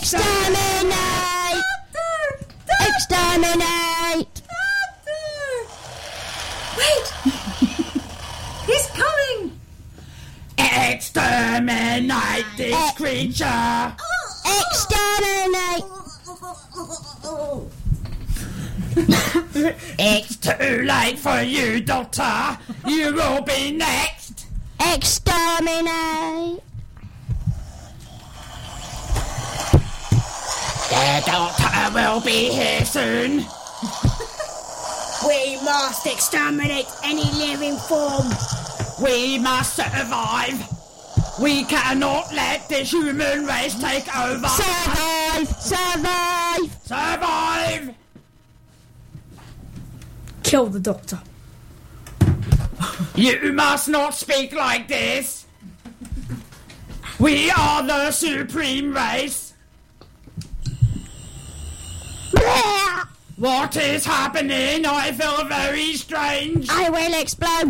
Exterminate! Exterminate! Wait! He's coming! Exterminate this creature! Exterminate! It's too late for you, Doctor. You will be next. Exterminate! The Doctor will be here soon. We must exterminate any living form. We must survive. We cannot let the human race take over. Survive! Survive! Survive! Kill the Doctor. You must not speak like this. We are the supreme race. What is happening? I feel very strange. I will explode!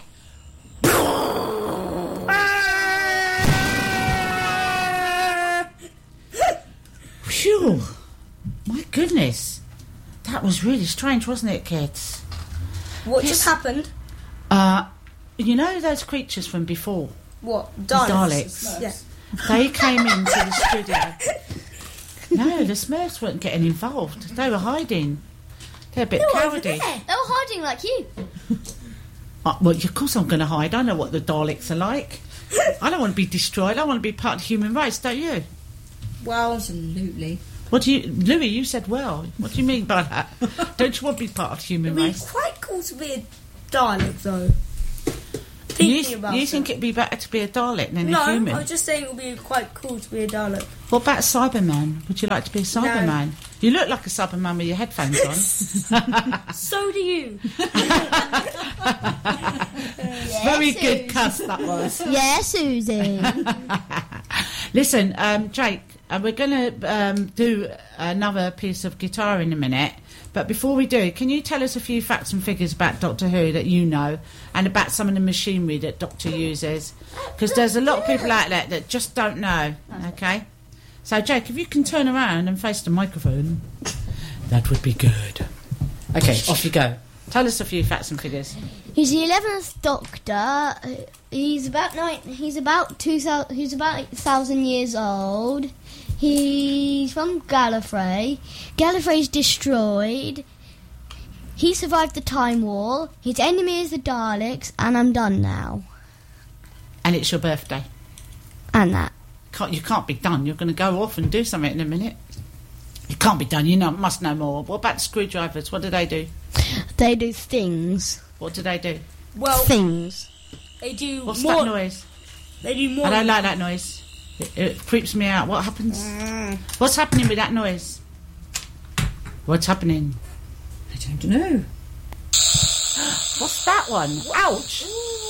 Phew. My goodness. That was really strange, wasn't it, kids? What just happened? You know those creatures from before? What? Daleks. Yeah. They came into the studio. No, the Smurfs weren't getting involved. They were hiding. They're a bit cowardly. They were hiding like you. Well, of course I'm going to hide. I know what the Daleks are like. I don't want to be destroyed. I want to be part of the human race, don't you? Well, absolutely. What do you... Louis, you said well. What do you mean by that? Don't you want to be part of the human it'd be race? quite cool to be a Dalek, though. You think it'd be better to be a Dalek than a human? No, I was just saying it would be quite cool to be a Dalek. What about a Cyberman? Would you like to be a Cyberman? No. You look like a Cyberman with your headphones on. So do you. Very good cuss that was. Yeah, Susie. Listen, Jake, we're going to do another piece of guitar in a minute. But before we do, can you tell us a few facts and figures about Doctor Who that you know and about some of the machinery that Doctor uses? Because there's a lot of people out there that just don't know, okay? So, Jake, if you can turn around and face the microphone, that would be good. Okay, off you go. Tell us a few facts and figures. He's the 11th Doctor. He's about 1,000 years old. He's from Gallifrey. Gallifrey's destroyed. He survived the Time War. His enemy is the Daleks, and I'm done now. And it's your birthday. And that. You can't be done. You're going to go off and do something in a minute. You can't be done. You must know more. What about the screwdrivers? What do they do? They do things. What do they do? Well, things. They do. What's more, that noise? They do more. I don't like that noise. It creeps me out. What happens? What's happening with that noise? What's happening? I don't know. What's that one? Ouch!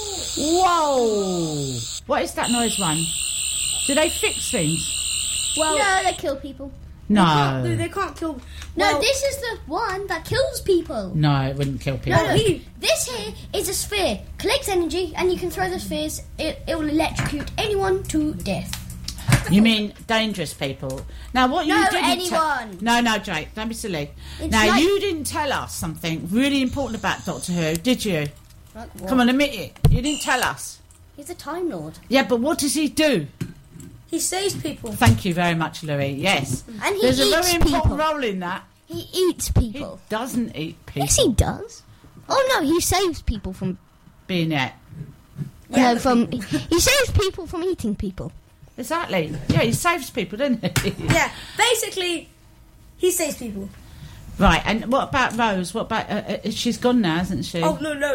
Whoa! What is that noise one? Do they fix things? Well, no, they kill people. No. They can't kill... No, this is the one that kills people. No, it wouldn't kill people. No, this here is a sphere. Collects energy, and you can throw the spheres. It will electrocute anyone to death. You mean dangerous people? Now, what you didn't anyone. No, Jake, don't be silly. Now, you didn't tell us something really important about Doctor Who, did you? Come on, admit it. You didn't tell us. He's a Time Lord. Yeah, but what does he do? He saves people. Thank you very much, Louis. Yes. And he There's eats a very important people. role in that. He eats people. He doesn't eat people. Yes, he does. Oh, no, he saves people from... Being it. No, he saves people from eating people. Exactly. Yeah, he saves people, doesn't he? Yeah, basically, he saves people. Right, and what about Rose? What about... she's gone now, hasn't she? Oh, no.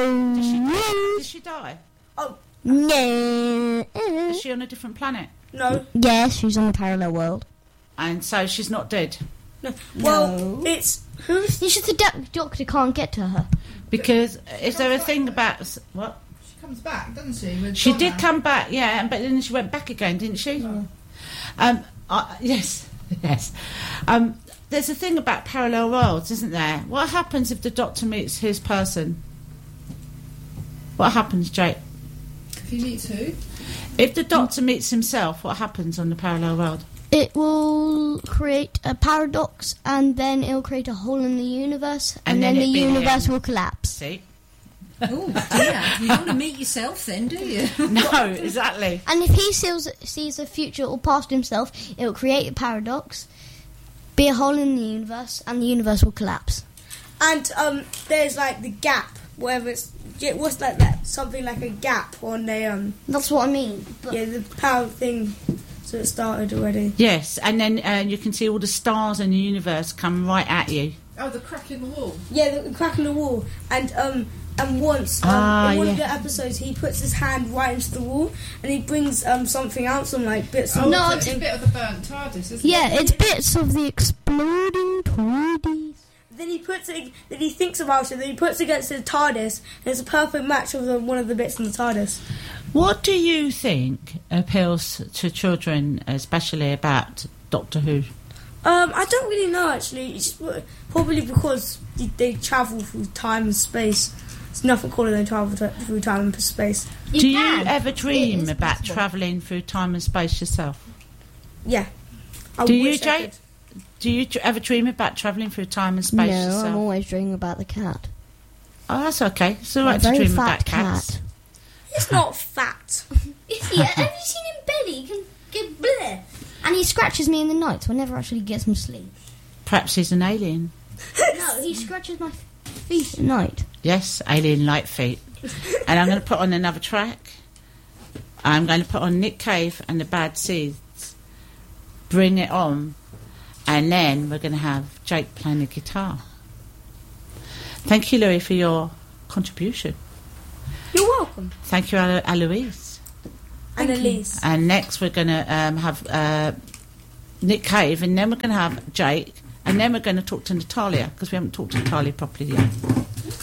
Did she die? Oh. No. Is she on a different planet? No. Yes, she's on the parallel world. And so she's not dead? No. Well, it's... It's just the Doctor can't get to her. Because is there a thing about... What? She comes back, doesn't she? She did come back, yeah, but then she went back again, didn't she? Oh. Yes. There's a thing about parallel worlds, isn't there? What happens if the Doctor meets his person? What happens, Jake? If he meets who? If the Doctor meets himself, what happens on the parallel world? He It will create a paradox, and then it'll create a hole in the universe, and then the it'll be the universe end. will collapse. See? Oh dear, you don't want to meet yourself then, do you? No, exactly. And if he sees the future or past himself, it will create a paradox, be a hole in the universe, and the universe will collapse. And there's like the gap, whatever it's what's like that, something like a gap on a That's what I mean. But the power thing. So it started already. Yes, and then you can see all the stars in the universe come right at you. Oh, the crack in the wall. Yeah, the crack in the wall, and once in one of the episodes, he puts his hand right into the wall, and he brings something out, some like bits. Of No, it's a bit of the burnt TARDIS, isn't it? yeah, it's bits of the exploding toys. Then he puts it. Then he thinks about it. Then he puts it against the TARDIS, and it's a perfect match of one of the bits in the TARDIS. What do you think appeals to children, especially about Doctor Who? I don't really know actually. It's probably because they travel through time and space. It's nothing cooler than travel through time and space. Do you can. ever It dream is about possible. travelling through time and space yourself? Yeah. I Do you, wish I Jake? could. Do you ever dream about travelling through time and space No, yourself? I'm always dreaming about the cat. Oh, that's okay. It's all A right to very dream fat about cats. cat. It's not fat. Yeah, have you seen him belly? He can get bleh. And he scratches me in the night, so I never actually get some sleep. Perhaps he's an alien. No, he scratches my feet at night. Yes, alien light feet. And I'm going to put on another track. I'm going to put on Nick Cave and the Bad Seeds. Bring it on. And then we're going to have Jake playing the guitar. Thank you, Louis, for your contribution. You're welcome. Thank you, Aloise. And Elise. And next we're going to have Nick Cave, and then we're going to have Jake, and then we're going to talk to Natalia, because we haven't talked to Natalia properly yet.